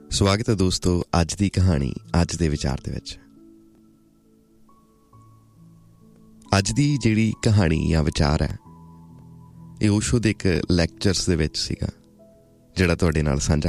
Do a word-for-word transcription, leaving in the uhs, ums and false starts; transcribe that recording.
ਸਵਾਗਤ ਹੈ ਦੋਸਤੋ ਅੱਜ ਦੀ ਕਹਾਣੀ ਅੱਜ ਦੇ ਵਿਚਾਰ ਦੇ ਵਿੱਚ। ਅੱਜ ਦੀ ਜਿਹੜੀ ਕਹਾਣੀ ਜਾਂ ਵਿਚਾਰ ਹੈ ਇਹ ਓਸ਼ੋ ਦੇ ਇੱਕ ਲੈਕਚਰਸ ਦੇ ਵਿੱਚ ਸੀਗਾ ਜਿਹੜਾ ਤੁਹਾਡੇ ਨਾਲ ਸਾਂਝਾ